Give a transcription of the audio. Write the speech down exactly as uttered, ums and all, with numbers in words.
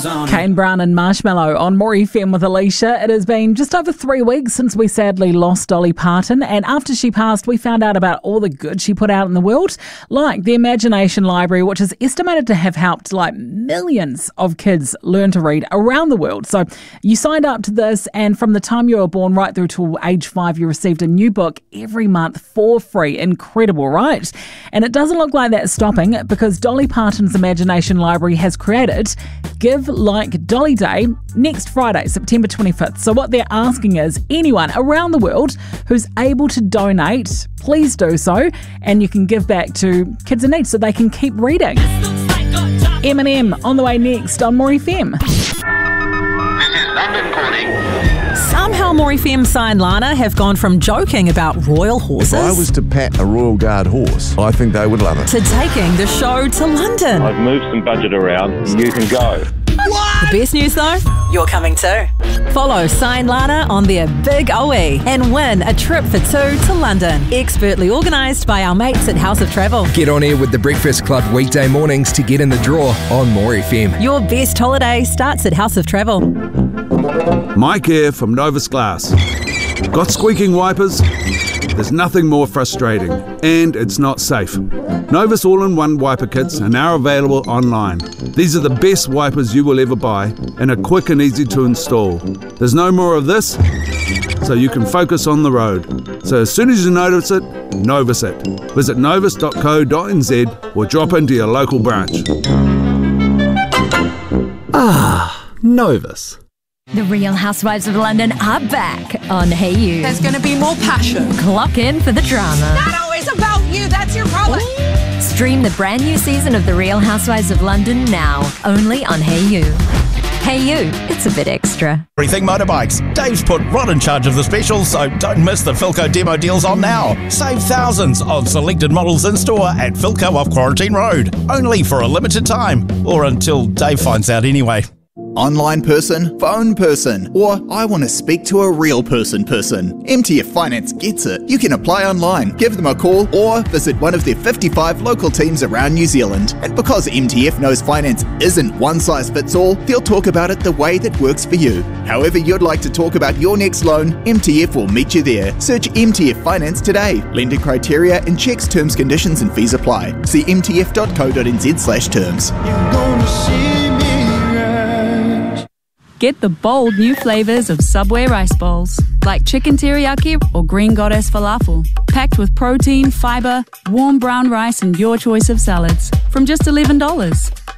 Kane Brown and Marshmallow on More F M with Alicia. It has been just over three weeks since we sadly lost Dolly Parton, and after she passed, we found out about all the good she put out in the world, like the Imagination Library, which is estimated to have helped like millions of kids learn to read around the world. So you signed up to this, and from the time you were born right through to age five, you received a new book every month for free. Incredible, right? And it doesn't look like that's stopping, because Dolly Parton's Imagination Library has created Give Like Dolly Day next Friday, September twenty-fifth. So what they're asking is anyone around the world who's able to donate, please do so, and you can give back to kids in need so they can keep reading. Eminem on the way next on More F M. This is London calling. Somehow More F M Sign Lana have gone from joking about royal horses If I was to pat a Royal Guard horse, I think they would love it. to taking the show to London. I've moved some budget around. You can go. The best news though, you're coming too. Follow Sign Lana on their Big O E and win a trip for two to London. Expertly organised by our mates at House of Travel. Get on air with the Breakfast Club weekday mornings to get in the draw on More F M. Your best holiday starts at House of Travel. Mike here from Novus Glass. Got squeaking wipers? There's nothing more frustrating, and it's not safe. Novus all-in-one wiper kits are now available online. These are the best wipers you will ever buy and are quick and easy to install. There's no more of this, so you can focus on the road. So as soon as you notice it, Novus it. Visit novus dot co dot n z or drop into your local branch. Ah, Novus. The Real Housewives of London are back on Hey You. There's going to be more passion. Clock in for the drama. Not always about you, that's your problem. Stream the brand new season of The Real Housewives of London now, only on Hey You. Hey You, it's a bit extra. Everything Motorbikes. Dave's put Rod in charge of the specials, so don't miss the Philco demo deals on now. Save thousands on selected models in store at Philco off Quarantine Road. Only for a limited time, or until Dave finds out anyway. Online person, phone person, or I want to speak to a real person person. M T F Finance gets it. You can apply online, give them a call, or visit one of their fifty-five local teams around New Zealand. And because M T F knows finance isn't one size fits all, they'll talk about it the way that works for you. However you'd like to talk about your next loan, M T F will meet you there. Search M T F Finance today. Lender criteria and checks, terms, conditions and fees apply. See m t f dot co dot n z slash terms. You're gonna see me. Get the bold new flavours of Subway rice bowls, like chicken teriyaki or green goddess falafel, packed with protein, fibre, warm brown rice and your choice of salads, from just eleven dollars.